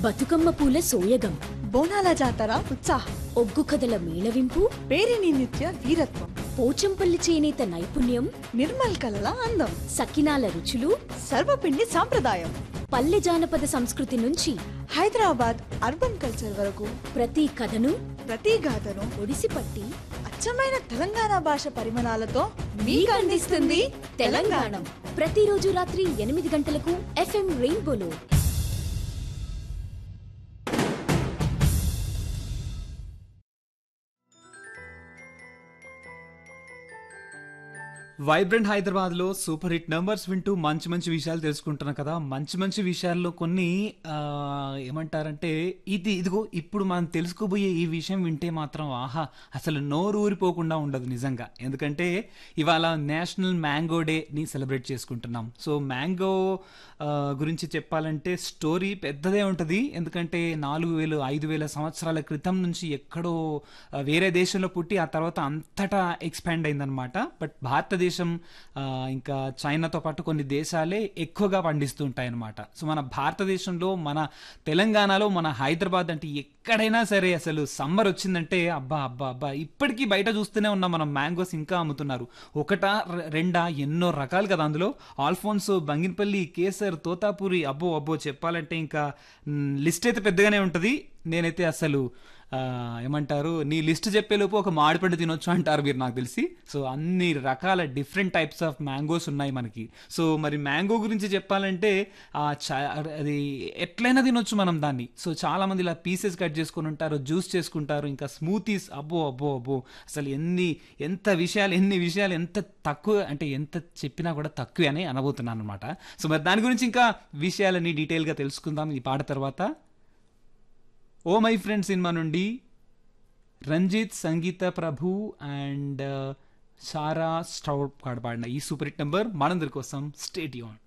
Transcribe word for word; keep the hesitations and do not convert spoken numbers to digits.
బతుకమ్మ పూల సోయగం, బోనాల జాతర ఉత్సాహం, ఒగ్గు కథల మేళవింపు, పేరిని నిత్య వీరత్వం, పోచంపల్లి చేనేత నైపుణ్యం, నిర్మల్ కలల అందం, సకినాల రుచులు, సర్వపిండి సాంప్రదాయం, పల్లె జానపద సంస్కృతి నుంచి హైదరాబాద్ అర్బన్ కల్చర్ వరకు ప్రతి కథను ప్రతి గాథను ఒడిసిపట్టి అచ్చమైన తెలంగాణ భాష పరిమాణాలతో మీకు అందిస్తుంది తెలంగాణ. ప్రతిరోజు రాత్రి ఎనిమిది గంటలకు ఎఫ్ఎం రెయిన్బోలో. వైబ్రెంట్ హైదరాబాద్లో సూపర్ హిట్ నంబర్స్ వింటూ మంచి మంచి విషయాలు తెలుసుకుంటున్నాం కదా. మంచి మంచి విషయాల్లో కొన్ని ఆ, ఏమంటారంటే ఇది ఇదిగో ఇప్పుడు మనం తెలుసుకోబోయే ఈ విషయం వింటే మాత్రం ఆహా అసలు నోరు ఊరిపోకుండా ఉండదు నిజంగా. ఎందుకంటే ఇవాళ నేషనల్ మ్యాంగో డేని సెలబ్రేట్ చేసుకుంటున్నాం. సో మ్యాంగో ఆ, గురించి చెప్పాలంటే స్టోరీ పెద్దదే ఉంటుంది. ఎందుకంటే నాలుగు వేలు ఐదు వేల సంవత్సరాల క్రితం నుంచి ఎక్కడో ఆ, వేరే దేశంలో పుట్టి ఆ తర్వాత అంతటా ఎక్స్పాండ్ అయిందనమాట. బట్ భారతదేశం ఆ, ఇంకా చైనాతో పాటు కొన్ని దేశాలే ఎక్కువగా పండిస్తూ ఉంటాయన్నమాట. సో మన భారతదేశంలో మన తెలంగాణలో మన హైదరాబాద్ అంటే ఎక్కడైనా సరే అసలు సమ్మర్ వచ్చిందంటే అబ్బా అబ్బా అబ్బా ఇప్పటికీ బయట చూస్తూనే ఉన్నాం మనం. మ్యాంగోస్ ఇంకా అమ్ముతున్నారు. ఒకటా రె- రెండా ఎన్నో రకాలు కదా అందులో. ఆల్ఫోన్సో, బంగినపల్లి, కేసర్, తోతాపూరి, అబ్బో అబ్బో చెప్పాలంటే ఇంకా లిస్ట్ అయితే పెద్దగానే ఉంటుంది. నేనైతే అసలు ఆ, ఏమంటారు నీ లిస్ట్ చెప్పేలోపు ఒక మామిడిపండు తినొచ్చు అంటారు మీరు నాకు తెలిసి. సో అన్ని రకాల డిఫరెంట్ టైప్స్ ఆఫ్ మ్యాంగోస్ ఉన్నాయి మనకి. సో మరి మ్యాంగో గురించి చెప్పాలంటే ఆ చ- అది ఎట్లయినా తినొచ్చు మనం దాన్ని. సో చాలా మంది ఇలా పీసెస్ కట్ చేసుకొని ఉంటారు, జ్యూస్ చేసుకుంటారు, ఇంకా స్మూతీస్. అబ్బో అబ్బో అబ్బో అసలు ఎన్ని ఎంత విషయాలు ఎన్ని విషయాలు ఎంత తక్కువ అంటే ఎంత చెప్పినా కూడా తక్కువే అని అనబోతున్నాను అనమాట. సో మరి దాని గురించి ఇంకా విషయాలన్నీ డీటెయిల్గా తెలుసుకుందాం ఈ పాట తర్వాత. ఓ మై ఫ్రెండ్ సినిమా నుండి రంజిత్, సంగీత ప్రభు అండ్ సారా స్టౌర్ పాడిన ఈ సూపర్ హిట్ నెంబర్ మనందరి కోసం. స్టేట్ యూన్.